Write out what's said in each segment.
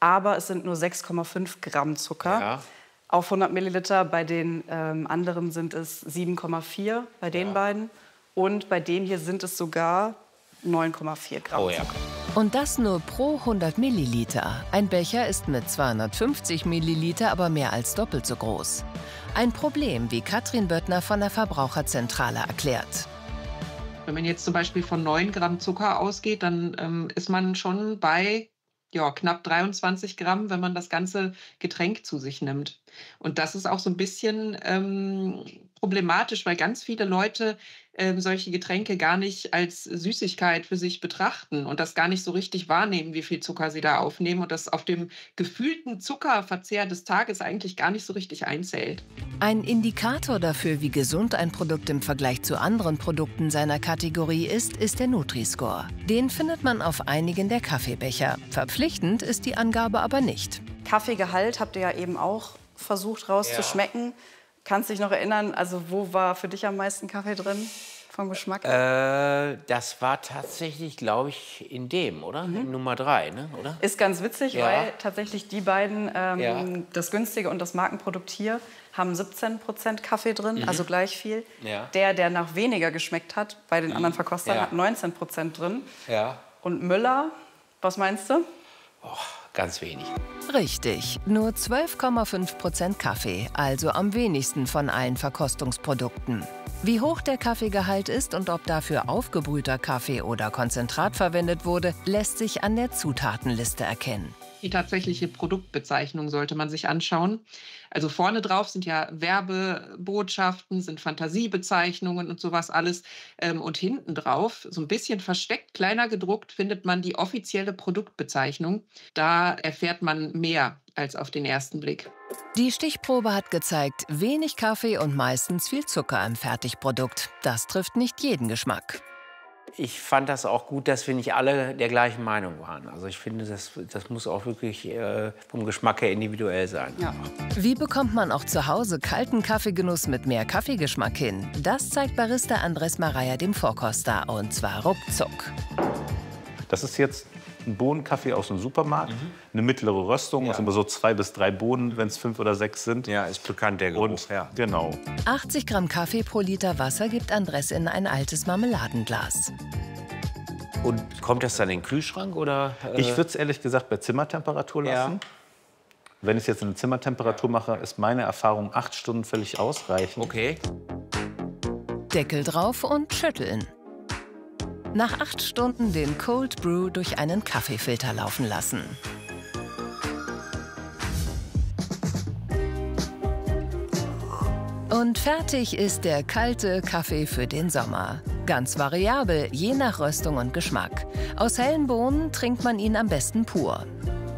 aber es sind nur 6,5 Gramm Zucker auf 100 Milliliter. Bei den anderen sind es 7,4 bei den beiden. Und bei dem hier sind es sogar 9,4 Gramm. Oh ja. Und das nur pro 100 Milliliter. Ein Becher ist mit 250 Milliliter aber mehr als doppelt so groß. Ein Problem, wie Katrin Böttner von der Verbraucherzentrale erklärt. Wenn man jetzt zum Beispiel von 9 Gramm Zucker ausgeht, dann ist man schon bei knapp 23 Gramm, wenn man das ganze Getränk zu sich nimmt. Und das ist auch so ein bisschen problematisch, weil ganz viele Leute solche Getränke gar nicht als Süßigkeit für sich betrachten und das gar nicht so richtig wahrnehmen, wie viel Zucker sie da aufnehmen und das auf dem gefühlten Zuckerverzehr des Tages eigentlich gar nicht so richtig einzählt. Ein Indikator dafür, wie gesund ein Produkt im Vergleich zu anderen Produkten seiner Kategorie ist der Nutri-Score. Den findet man auf einigen der Kaffeebecher. Verpflichtend ist die Angabe aber nicht. Kaffeegehalt habt ihr ja eben auch versucht rauszuschmecken. Kannst du dich noch erinnern, also wo war für dich am meisten Kaffee drin vom Geschmack? Das war tatsächlich, glaube ich, in dem, oder? Nummer 3, ne? Oder? Ist ganz witzig, weil tatsächlich die beiden, das günstige und das Markenprodukt hier, haben 17% Kaffee drin, also gleich viel. Ja. Der nach weniger geschmeckt hat, bei den anderen Verkostern, hat 19% drin. Ja. Und Müller, was meinst du? Oh, ganz wenig. Richtig, nur 12,5% Kaffee, also am wenigsten von allen Verkostungsprodukten. Wie hoch der Kaffeegehalt ist und ob dafür aufgebrühter Kaffee oder Konzentrat verwendet wurde, lässt sich an der Zutatenliste erkennen. Die tatsächliche Produktbezeichnung sollte man sich anschauen. Also vorne drauf sind ja Werbebotschaften, sind Fantasiebezeichnungen und sowas alles. Und hinten drauf, so ein bisschen versteckt, kleiner gedruckt, findet man die offizielle Produktbezeichnung. Da erfährt man mehr als auf den ersten Blick. Die Stichprobe hat gezeigt, wenig Kaffee und meistens viel Zucker im Fertigprodukt. Das trifft nicht jeden Geschmack. Ich fand das auch gut, dass wir nicht alle der gleichen Meinung waren. Also ich finde, das muss auch wirklich vom Geschmack her individuell sein. Ja. Wie bekommt man auch zu Hause kalten Kaffeegenuss mit mehr Kaffeegeschmack hin? Das zeigt Barista Andres Maraya dem Vorkoster, und zwar ruckzuck. Das ist jetzt ein Bohnenkaffee aus dem Supermarkt, eine mittlere Röstung, also immer so 2 bis 3 Bohnen, wenn es 5 oder 6 sind. Ja, ist bekannt, der Geruch. Und, genau. 80 Gramm Kaffee pro Liter Wasser gibt Andres in ein altes Marmeladenglas. Und kommt das dann in den Kühlschrank, oder? Ich würde es ehrlich gesagt bei Zimmertemperatur lassen. Wenn ich es jetzt in eine Zimmertemperatur mache, ist meine Erfahrung 8 Stunden völlig ausreichend. Okay. Deckel drauf und schütteln. Nach 8 Stunden den Cold Brew durch einen Kaffeefilter laufen lassen. Und fertig ist der kalte Kaffee für den Sommer. Ganz variabel, je nach Röstung und Geschmack. Aus hellen Bohnen trinkt man ihn am besten pur.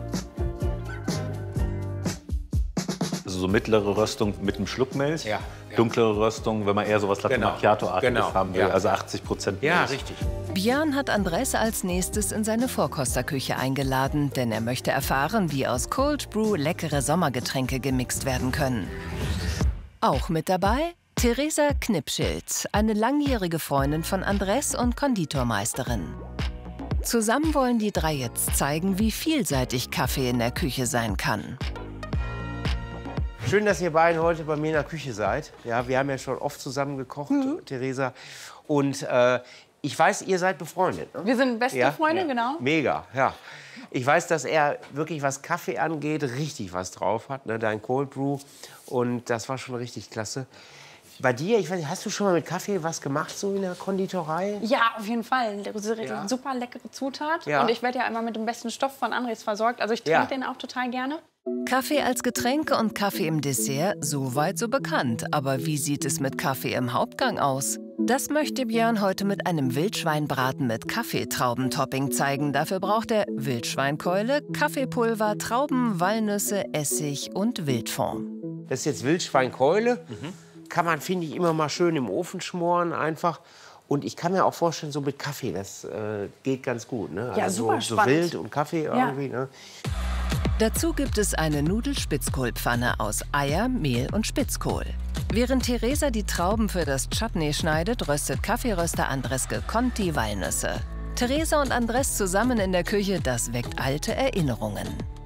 Also so mittlere Röstung mit einem Schluck Milch. Ja. Dunklere Röstung, wenn man eher so was Latte Macchiato-artiges haben will, also 80% Milch. Ja, richtig. Björn hat Andres als nächstes in seine Vorkosterküche eingeladen, denn er möchte erfahren, wie aus Cold Brew leckere Sommergetränke gemixt werden können. Auch mit dabei Theresa Knipschild, eine langjährige Freundin von Andres und Konditormeisterin. Zusammen wollen die drei jetzt zeigen, wie vielseitig Kaffee in der Küche sein kann. Schön, dass ihr beiden heute bei mir in der Küche seid. Ja, wir haben ja schon oft zusammen gekocht, Theresa. Und ich weiß, ihr seid befreundet. Ne? Wir sind beste Freunde, genau. Mega, ja. Ich weiß, dass er wirklich, was Kaffee angeht, richtig was drauf hat. Ne? Dein Cold Brew. Und das war schon richtig klasse. Bei dir, ich weiß nicht, hast du schon mal mit Kaffee was gemacht, so in der Konditorei? Ja, auf jeden Fall. Super leckere Zutat. Ja. Und ich werde ja immer mit dem besten Stoff von Andres versorgt. Also ich trinke den auch total gerne. Kaffee als Getränk und Kaffee im Dessert, so weit so bekannt. Aber wie sieht es mit Kaffee im Hauptgang aus? Das möchte Björn heute mit einem Wildschweinbraten mit Kaffeetraubentopping zeigen. Dafür braucht er Wildschweinkeule, Kaffeepulver, Trauben, Walnüsse, Essig und Wildfond. Das ist jetzt Wildschweinkeule. Kann man, finde ich, immer mal schön im Ofen schmoren einfach. Und ich kann mir auch vorstellen, so mit Kaffee, das geht ganz gut. Ne? Ja, also super so spannend. wild und Kaffee irgendwie. Ne? Dazu gibt es eine Nudelspitzkohlpfanne aus Eier, Mehl und Spitzkohl. Während Theresa die Trauben für das Chutney schneidet, röstet Kaffeeröster Andres gekonnt die Walnüsse. Theresa und Andres zusammen in der Küche, das weckt alte Erinnerungen.